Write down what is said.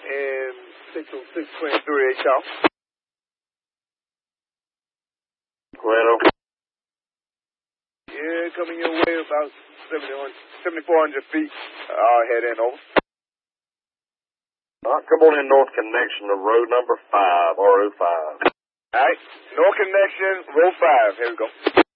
and 60623 y'all. Coeto. Yeah, coming your way about 7,400 feet. I'll head in over. All right, come on in north connection to road number 5, RO5. All right, north connection, row 5. Here we go.